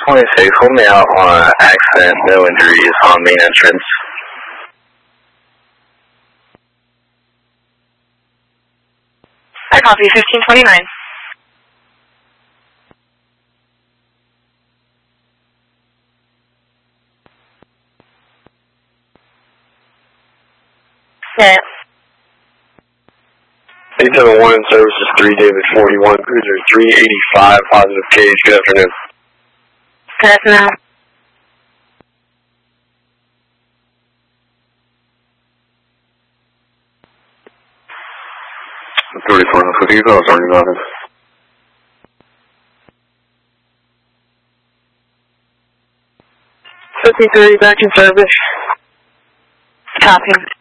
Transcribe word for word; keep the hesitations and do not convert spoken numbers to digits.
twenty-six, hold me out on an accident, no injuries on main entrance. I copy, fifteen twenty-nine. Yeah. eight seven one, services three, David forty-one, cruiser three eighty-five, positive cage, good afternoon. Good afternoon. thirty-four, with you, that was already about it. fifty-three, back in service. Copy.